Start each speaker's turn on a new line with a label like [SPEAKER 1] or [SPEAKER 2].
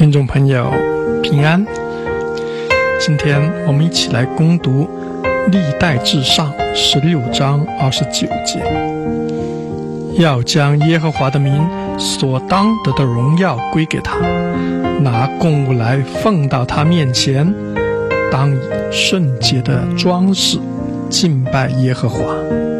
[SPEAKER 1] 听众朋友平安，今天我们一起来攻读历代志上16章29节，要将耶和华的名所当得的荣耀归给他，拿供物来奉到他面前，当以圣洁的装饰敬拜耶和华。